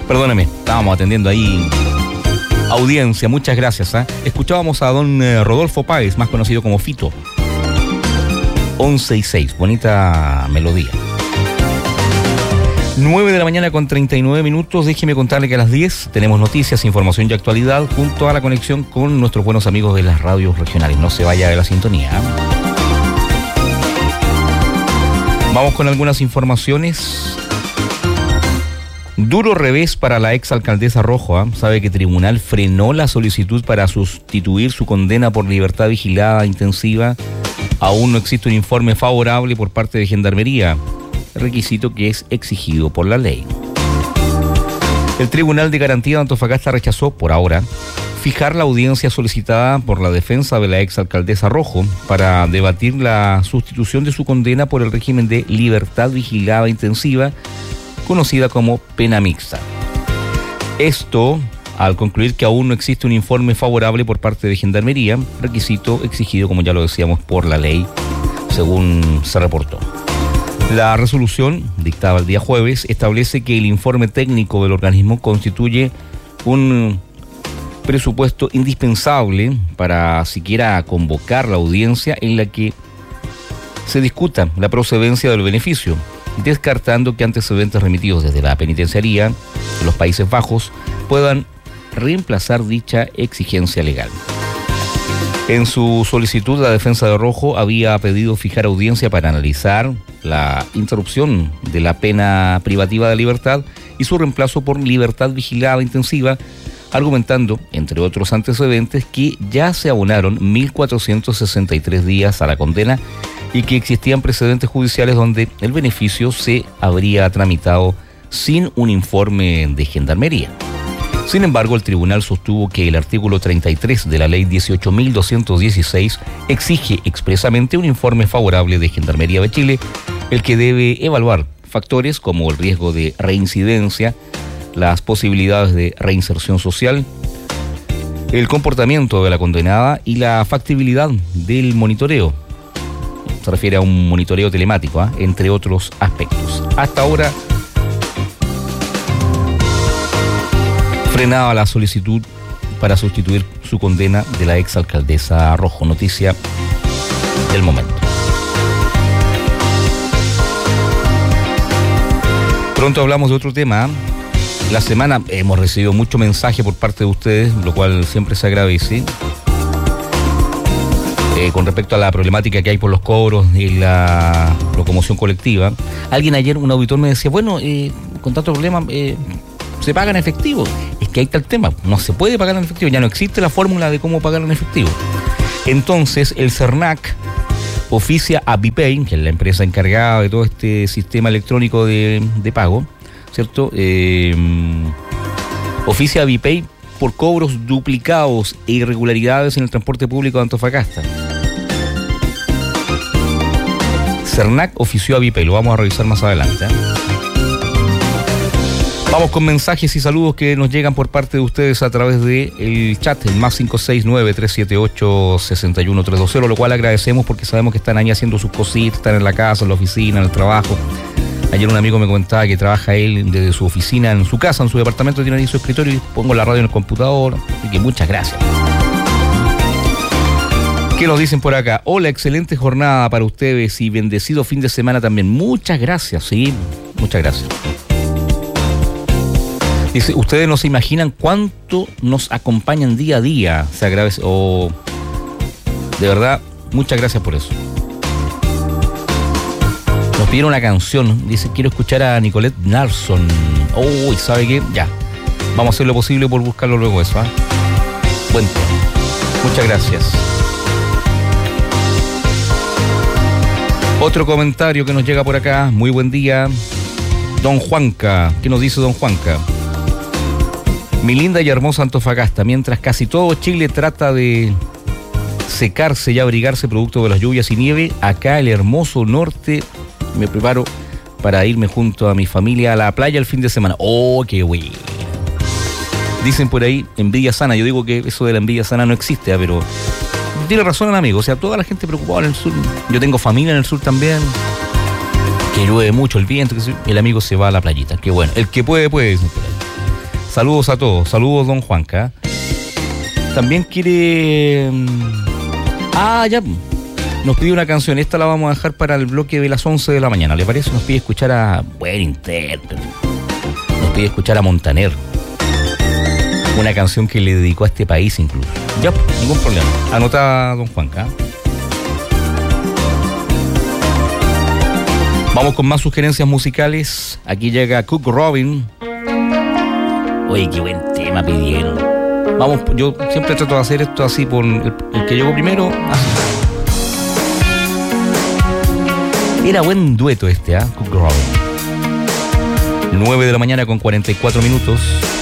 Perdóneme, estábamos atendiendo ahí audiencia, muchas gracias. Escuchábamos a don Rodolfo Páez, más conocido como Fito. 11:06, bonita melodía. 9 de la mañana con 39 minutos. Déjeme contarle que a las 10 tenemos noticias, información y actualidad junto a la conexión con nuestros buenos amigos de las radios regionales. No se vaya de la sintonía. Vamos con algunas informaciones. Duro revés para la exalcaldesa Rojo. Sabe que tribunal frenó la solicitud para sustituir su condena por libertad vigilada intensiva. Aún no existe un informe favorable por parte de Gendarmería, requisito que es exigido por la ley. El Tribunal de Garantía de Antofagasta rechazó, por ahora, fijar la audiencia solicitada por la defensa de la exalcaldesa Rojo para debatir la sustitución de su condena por el régimen de libertad vigilada intensiva, conocida como pena mixta. Esto al concluir que aún no existe un informe favorable por parte de Gendarmería, requisito exigido, como ya lo decíamos, por la ley, según se reportó. La resolución, dictada el día jueves, establece que el informe técnico del organismo constituye un presupuesto indispensable para siquiera convocar la audiencia en la que se discuta la procedencia del beneficio, descartando que antecedentes remitidos desde la penitenciaría de los Países Bajos puedan reemplazar dicha exigencia legal. En su solicitud, la defensa de Rojo había pedido fijar audiencia para analizar la interrupción de la pena privativa de libertad y su reemplazo por libertad vigilada intensiva, argumentando, entre otros antecedentes, que ya se abonaron 1.463 días a la condena y que existían precedentes judiciales donde el beneficio se habría tramitado sin un informe de Gendarmería. Sin embargo, el tribunal sostuvo que el artículo 33 de la ley 18.216 exige expresamente un informe favorable de Gendarmería de Chile, el que debe evaluar factores como el riesgo de reincidencia, las posibilidades de reinserción social, el comportamiento de la condenada y la factibilidad del monitoreo. Se refiere a un monitoreo telemático, entre otros aspectos. Hasta ahora, frenaba la solicitud para sustituir su condena de la exalcaldesa Rojo. Noticia del momento. Pronto hablamos de otro tema. La semana hemos recibido mucho mensaje por parte de ustedes, lo cual siempre se agradece. Con respecto a la problemática que hay por los cobros y la locomoción colectiva. Alguien ayer, un auditor, me decía, bueno, con tanto problema, se paga en efectivo. Es que ahí está el tema, no se puede pagar en efectivo, ya no existe la fórmula de cómo pagar en efectivo. Entonces, el CERNAC oficia a Bipay, que es la empresa encargada de todo este sistema electrónico de pago, ¿cierto? Oficia a Bipay por cobros duplicados e irregularidades en el transporte público de Antofagasta. CERNAC ofició a Bipay, lo vamos a revisar más adelante. Vamos con mensajes y saludos que nos llegan por parte de ustedes a través del chat, el más 569-378-61320, lo cual agradecemos porque sabemos que están ahí haciendo sus cositas, están en la casa, en la oficina, en el trabajo. Ayer un amigo me comentaba que trabaja él desde su oficina, en su casa, en su departamento, tiene ahí su escritorio y pongo la radio en el computador. Así que muchas gracias. ¿Qué nos dicen por acá? Hola, excelente jornada para ustedes y bendecido fin de semana también. Muchas gracias, sí, muchas gracias. Dice, ustedes no se imaginan cuánto nos acompañan día a día. Se agradece. De verdad, muchas gracias por eso. Nos pidieron una canción. Dice, quiero escuchar a Nicolette Nelson. Uy, ¿sabe qué? Ya. Vamos a hacer lo posible por buscarlo luego eso. Buen tema. Muchas gracias. Otro comentario que nos llega por acá. Muy buen día. Don Juanca. ¿Qué nos dice don Juanca? Mi linda y hermosa Antofagasta, mientras casi todo Chile trata de secarse y abrigarse producto de las lluvias y nieve, acá el hermoso norte me preparo para irme junto a mi familia a la playa el fin de semana. ¡Oh, qué bueno! Dicen por ahí, envidia sana. Yo digo que eso de la envidia sana no existe, pero tiene razón el amigo. O sea, toda la gente preocupada en el sur. Yo tengo familia en el sur también. Que llueve mucho, el viento, el amigo se va a la playita. Qué bueno. El que puede, puede, dicen por ahí. Saludos a todos, saludos don Juanca. También quiere... ya, nos pide una canción, esta la vamos a dejar para el bloque de las 11 de la mañana, ¿le parece? Nos pide escuchar a... buen intérprete. Nos pide escuchar a Montaner. Una canción que le dedicó a este país incluso. Ya, ningún problema. Anota don Juanca. Vamos con más sugerencias musicales. Aquí llega Cook Robin. Oye, qué buen tema pidieron. Vamos, yo siempre trato de hacer esto así por el que llegó primero. Así. Era buen dueto este, Cook Robin. 9 de la mañana con 44 minutos.